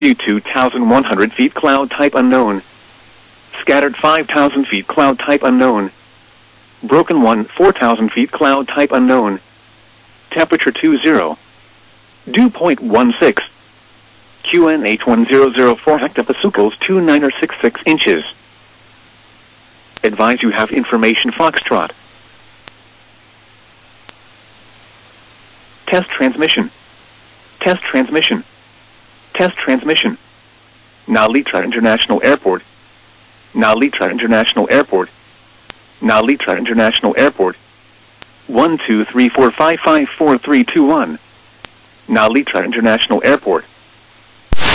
2,100 feet cloud type unknown. Scattered 5,000 feet cloud type unknown. Broken 1, 4,000 feet cloud type unknown. Temperature 20. Dew point 16. QNH 1004 hectopascals 2966 inches. Advise you have information Foxtrot. Test transmission. Test transmission. Test transmission. Nalitra International Airport. Nalitra International Airport. Nalitra International Airport. 123455431. Nalitra International Airport.